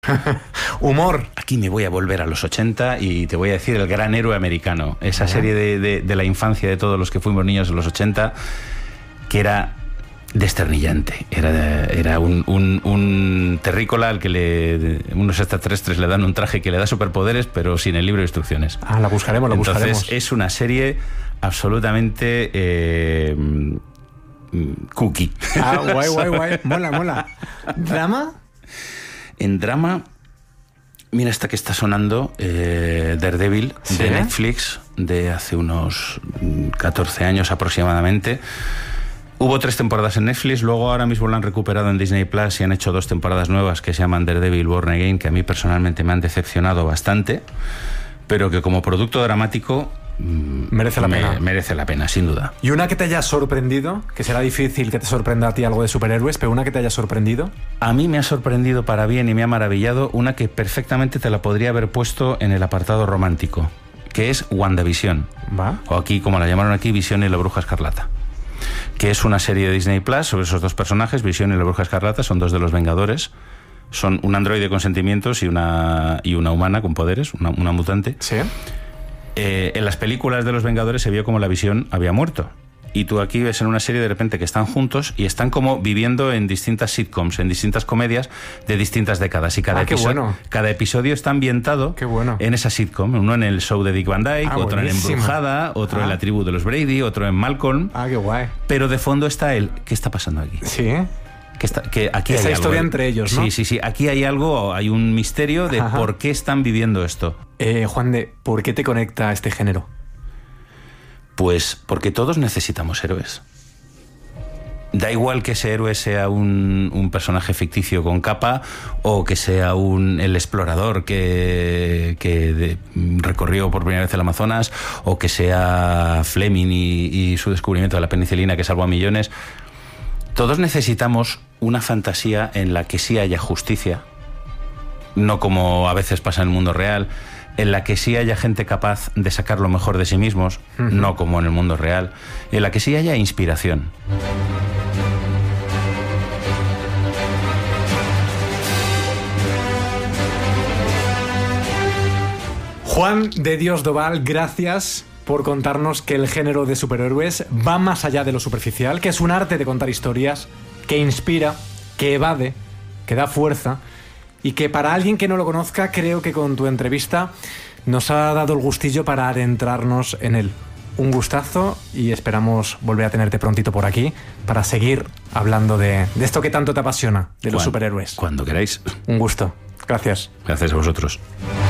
Humor. Aquí me voy a volver a los 80 y te voy a decir El gran héroe americano. Esa serie de la infancia de todos los que fuimos niños en los 80, que era desternillante. Era un terrícola al que unos extraterrestres le dan un traje que le da superpoderes, pero sin el libro de instrucciones. La buscaremos, Entonces, es una serie absolutamente cookie. Guay. Mola. ¿Drama? En drama, mira esta que está sonando, Daredevil, ¿sí?, de Netflix, de hace unos 14 años aproximadamente. Hubo 3 temporadas en Netflix, luego ahora mismo la han recuperado en Disney Plus y han hecho 2 temporadas nuevas que se llaman Daredevil Born Again, que a mí personalmente me han decepcionado bastante, pero que como producto dramático merece la pena. Merece la pena, sin duda. ¿Y una que te haya sorprendido? Que será difícil que te sorprenda a ti algo de superhéroes, pero una que te haya sorprendido. A mí me ha sorprendido para bien y me ha maravillado una que perfectamente te la podría haber puesto en el apartado romántico, que es WandaVision. ¿Va? O aquí, como la llamaron aquí, Visión y la Bruja Escarlata, que es una serie de Disney Plus sobre esos 2 personajes. Visión y la Bruja Escarlata son 2 de los Vengadores. Son un androide con sentimientos y una humana con poderes, una mutante. Sí. En las películas de los Vengadores se vio como la Visión había muerto. Y tú aquí ves en una serie de repente que están juntos y están como viviendo en distintas sitcoms, en distintas comedias de distintas décadas. Y cada episodio está ambientado en esa sitcom. Uno en el show de Dick Van Dyke, otro en Embrujada, otro en La tribu de los Brady, otro en Malcolm. Qué guay. Pero de fondo está ¿qué está pasando aquí? Sí. Que aquí esa hay historia algo, entre ellos, ¿no? Sí. Aquí hay algo, hay un misterio de por qué están viviendo esto. Juan de, ¿por qué te conecta este género? Pues porque todos necesitamos héroes. Da igual que ese héroe sea un personaje ficticio con capa, o que sea el explorador que recorrió por primera vez el Amazonas, o que sea Fleming y su descubrimiento de la penicilina que salvó a millones. Todos necesitamos una fantasía en la que sí haya justicia, no como a veces pasa en el mundo real, en la que sí haya gente capaz de sacar lo mejor de sí mismos, no como en el mundo real, en la que sí haya inspiración. Juan de Dios Doval, gracias por contarnos que el género de superhéroes va más allá de lo superficial, que es un arte de contar historias, que inspira, que evade, que da fuerza, y que para alguien que no lo conozca, creo que con tu entrevista nos ha dado el gustillo para adentrarnos en él. Un gustazo y esperamos volver a tenerte prontito por aquí para seguir hablando de esto que tanto te apasiona, de los superhéroes. Cuando queráis. Un gusto. Gracias. Gracias a vosotros.